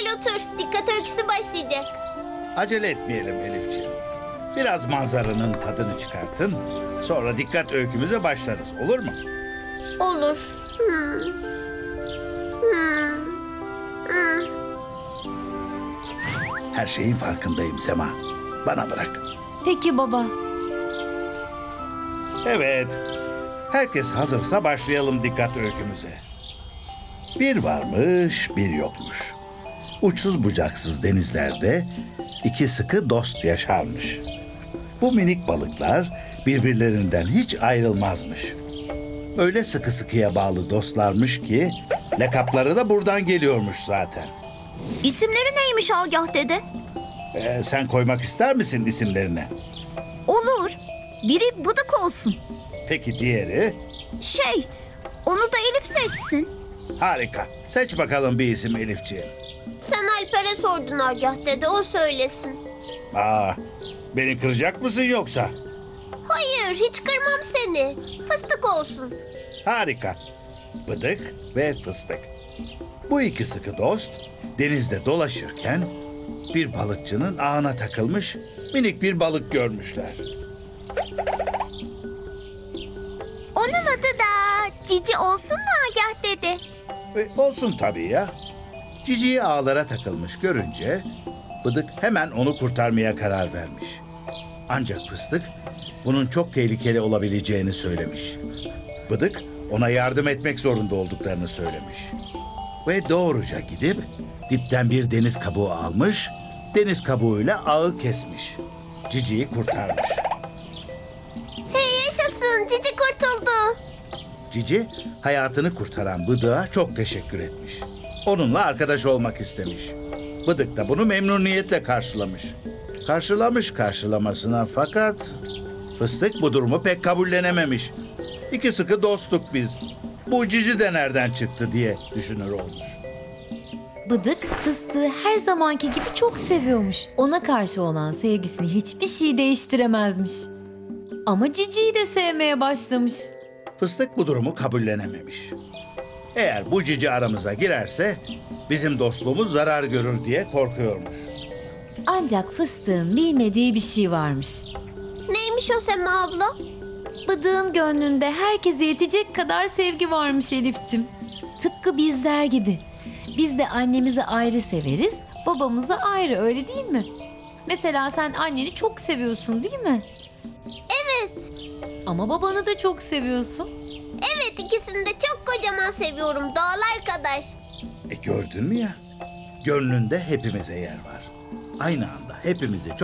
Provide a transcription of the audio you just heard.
otur. Dikkat öyküsü başlayacak. Acele etmeyelim Elifciğim. Biraz manzaranın tadını çıkartın. Sonra dikkat öykümüze başlarız. Olur mu? Olur. Her şeyin farkındayım Sema. Bana bırak. Peki baba. Evet. Herkes hazırsa başlayalım dikkat öykümüze. Bir varmış, bir yokmuş. Uçsuz bucaksız denizlerde iki sıkı dost yaşarmış. Bu minik balıklar birbirlerinden hiç ayrılmazmış. Öyle sıkı sıkıya bağlı dostlarmış ki lakapları da buradan geliyormuş zaten. İsimleri neymiş Agah dede? Sen koymak ister misin isimlerini? Olur. Biri Bıdık olsun. Peki diğeri? Onu da Elif seçsin. Harika. Seç bakalım bir isim Elifciğim. Sen Alper'e sordun Agah dede, o söylesin. Beni kıracak mısın yoksa? Hayır, hiç kırmam seni. Fıstık olsun. Harika. Bıdık ve fıstık. Bu iki sıkı dost denizde dolaşırken bir balıkçının ağına takılmış minik bir balık görmüşler. Onun adı da Cici olsun mu Agah dede? Olsun tabii ya. Cici'yi ağlara takılmış görünce Bıdık hemen onu kurtarmaya karar vermiş. Ancak fıstık bunun çok tehlikeli olabileceğini söylemiş. Bıdık ona yardım etmek zorunda olduklarını söylemiş. Ve doğruca gidip dipten bir deniz kabuğu almış, deniz kabuğuyla ağı kesmiş. Cici'yi kurtarmış. Hey yaşasın, Cici kurtuldu. Cici hayatını kurtaran Bıdık'a çok teşekkür etmiş. Onunla arkadaş olmak istemiş. Bıdık da bunu memnuniyetle karşılamış. Karşılamasına fakat fıstık bu durumu pek kabullenememiş. İki sıkı dostluk biz. Bu Cici de nereden çıktı diye düşünür olmuş. Bıdık fıstığı her zamanki gibi çok seviyormuş. Ona karşı olan sevgisini hiçbir şey değiştiremezmiş. Ama Cici'yi de sevmeye başlamış. Fıstık bu durumu kabullenememiş. Eğer bu Cici aramıza girerse bizim dostluğumuz zarar görür diye korkuyormuş. Ancak fıstığın bilmediği bir şey varmış. Neymiş o Sema abla? Bıdığın gönlünde herkese yetecek kadar sevgi varmış Elif'cim. Tıpkı bizler gibi. Biz de annemizi ayrı severiz, babamızı ayrı, öyle değil mi? Mesela sen anneni çok seviyorsun değil mi? Evet. Ama babanı da çok seviyorsun. Evet, ikisini de çok kocaman seviyorum, dağlar kadar. Gördün mü ya? Gönlünde hepimize yer var. Aynı anda hepimizi